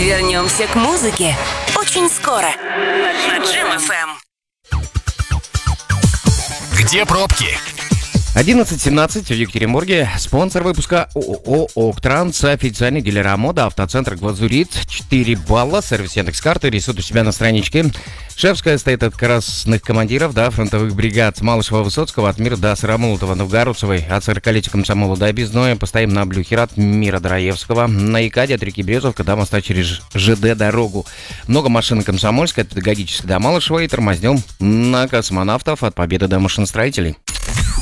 Вернемся к музыке очень скоро на Джем ФМ. Где пробки? 11:17 в Екатеринбурге. Спонсор выпуска ООО «Октранс», официальный дилер «Амода», автоцентр «Глазурит». 4 балла, сервис Яндекс.Карты, рисуют у себя на страничке. Шефская стоит от красных командиров до фронтовых бригад. Малышева-Высоцкого, от Мира до Сарамултова, Новгородцевой, от 40-летия комсомола до объездной. Постоим на Блюхер от Мира до Раевского. На Якаде от реки Березовка до моста через ЖД дорогу. Много машин Комсомольской от Педагогической до Малышева. И тормознем на Космонавтов от Победы до машиностроителей.